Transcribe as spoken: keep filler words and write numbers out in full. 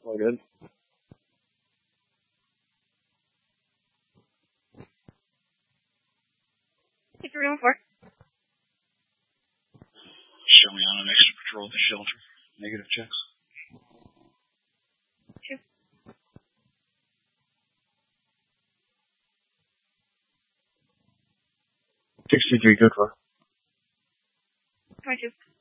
All good. Thank you for doing four. Show me on an extra patrol at the shelter. Negative checks. Two. Sixty-three, good for. Twenty-two.